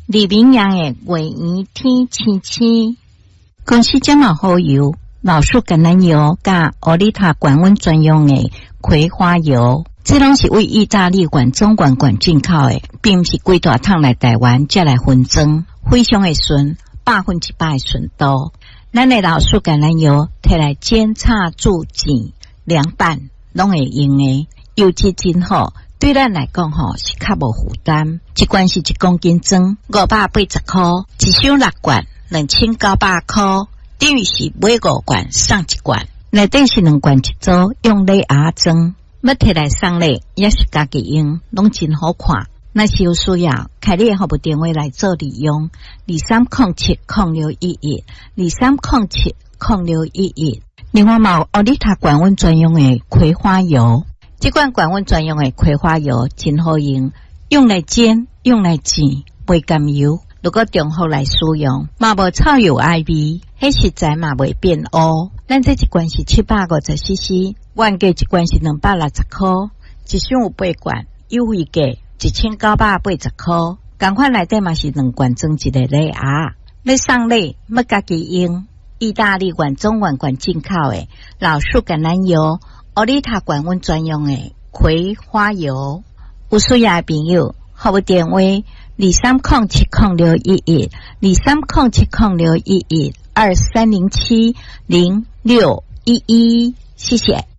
李明阳的月圆天青青，公司这么好油，老树橄榄油加欧丽塔管温专用的葵花油，这拢是为意大利管中管进口的，并不是规大桶来台湾才来分装，非常的顺，100%的顺度。咱的老树橄榄油摕来煎炒煮煎凉拌，拢会用的，油质真好。对咱来讲是较无负担，一罐是1公斤装580块，一箱6罐2900块，等于是买5罐送1罐，内底是2罐一组，用礼盒装，要摕来送礼也是家己用，拢真好看。若是有需要，开你的服务电话来做利用，23070611 23070611。另外嘛有欧丽塔管温专用的葵花油。这款管温专用的葵花油真好用，用来煎，用来煎，袂甘油。如果中火来使用，嘛无臭油爱味，迄实在嘛袂变乌。咱这一罐是750cc， 原价一罐是260块，一箱有8罐，优惠价1980块。同款内底嘛是2罐装一个礼盒，要送礼要家己用。意大利管中管进口的老树橄榄油。欧丽塔管温专用的葵花油，有需要的朋友，服务电话23070611 23070611 23070611，谢谢。